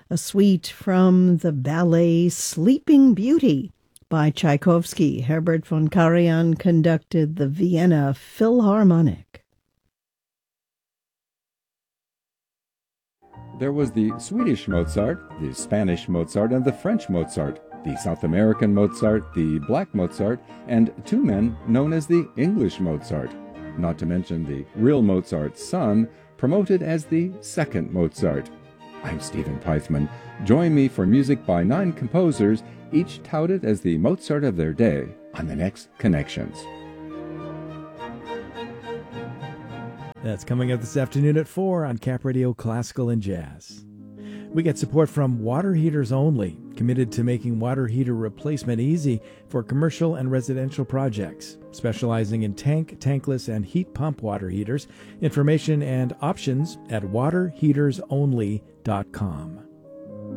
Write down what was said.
a suite from the ballet Sleeping Beauty by Tchaikovsky. Herbert von Karajan conducted the Vienna Philharmonic. There was the Swedish Mozart, the Spanish Mozart, and the French Mozart, the South American Mozart, the Black Mozart, and two men known as the English Mozart, not to mention the real Mozart's son, promoted as the second Mozart. I'm Stephen Pythman. Join me for music by 9 composers, each touted as the Mozart of their day, on the next Connections. That's coming up this afternoon at 4 on Cap Radio Classical and Jazz. We get support from Water Heaters Only, committed to making water heater replacement easy for commercial and residential projects, specializing in tank, tankless, and heat pump water heaters. Information and options at waterheatersonly.com.